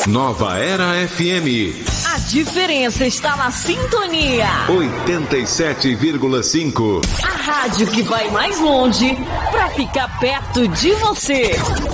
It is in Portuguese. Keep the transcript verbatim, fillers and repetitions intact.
Nova Era F M. A diferença está na sintonia. oitenta e sete vírgula cinco. A rádio que vai mais longe para ficar perto de você.